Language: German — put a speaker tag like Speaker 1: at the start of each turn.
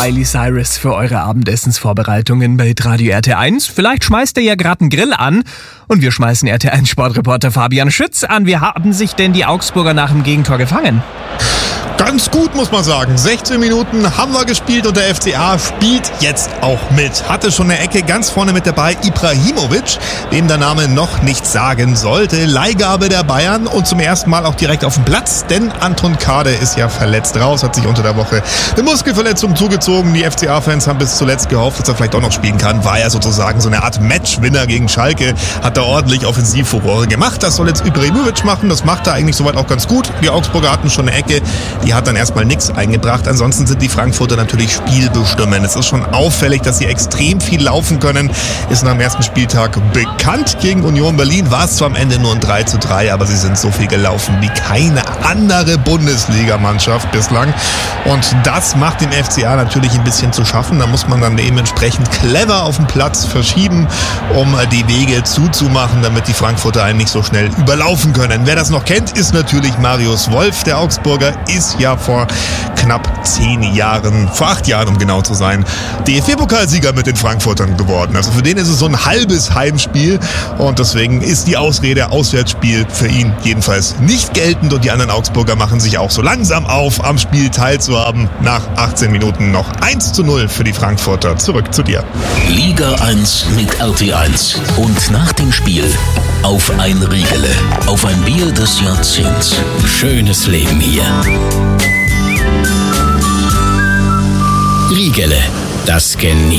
Speaker 1: Miley Cyrus für eure Abendessensvorbereitungen bei Radio RT1. Vielleicht schmeißt ihr ja gerade einen Grill an und wir schmeißen RT1-Sportreporter Fabian Schütz an. Wie haben sich denn die Augsburger nach dem Gegentor gefangen?
Speaker 2: Ganz gut, muss man sagen. 16 Minuten haben wir gespielt und der FCA spielt jetzt auch mit. Hatte schon eine Ecke ganz vorne mit dabei, Ibrahimovic, wem der Name noch nichts sagen sollte. Leihgabe der Bayern und zum ersten Mal auch direkt auf dem Platz, denn Anton Kade ist ja verletzt raus, hat sich unter der Woche eine Muskelverletzung zugezogen. Die FCA-Fans haben bis zuletzt gehofft, dass er vielleicht auch noch spielen kann. War ja sozusagen so eine Art Matchwinner gegen Schalke, hat da ordentlich Offensivfurore gemacht. Das soll jetzt Ibrahimovic machen, das macht er eigentlich soweit auch ganz gut. Die Augsburger hatten schon eine Ecke, die hat dann erstmal nichts eingebracht. Ansonsten sind die Frankfurter natürlich spielbestimmend. Es ist schon auffällig, dass sie extrem viel laufen können. Ist nach dem ersten Spieltag bekannt. Gegen Union Berlin war es zwar am Ende nur ein 3:3, aber sie sind so viel gelaufen wie keine andere Bundesligamannschaft bislang. Und das macht dem FCA natürlich ein bisschen zu schaffen. Da muss man dann dementsprechend clever auf den Platz verschieben, um die Wege zuzumachen, damit die Frankfurter einen nicht so schnell überlaufen können. Wer das noch kennt, ist natürlich Marius Wolf. Der Augsburger ist ja vor knapp 8 Jahren, um genau zu sein, DFB-Pokalsieger mit den Frankfurtern geworden. Also für den ist es so ein halbes Heimspiel und deswegen ist die Ausrede Auswärtsspiel für ihn jedenfalls nicht geltend und die anderen Augsburger machen sich auch so langsam auf, am Spiel teilzuhaben. Nach 18 Minuten noch 1:0 für die Frankfurter. Zurück zu dir.
Speaker 3: Liga 1 mit RT1 und nach dem Spiel auf ein Riegele, auf ein Bier des Jahrzehnts. Schönes Leben hier. Riegele, das Genie.